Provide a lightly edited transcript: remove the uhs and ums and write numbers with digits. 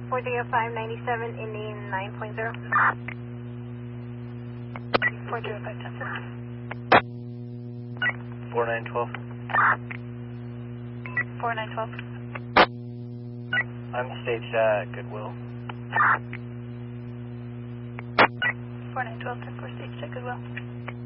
40597, Indian 9.0. 40510. 4912. 4912. I'm staged Goodwill. 4912, 10-4 stage check as well.